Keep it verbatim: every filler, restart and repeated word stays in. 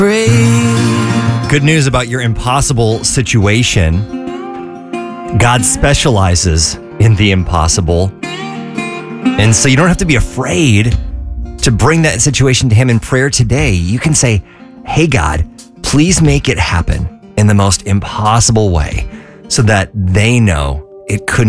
Good news about your impossible situation. God specializes in the impossible. And so you don't have to be afraid to bring that situation to him in prayer today. You can say, hey, God, please make it happen in the most impossible way so that they know it couldn't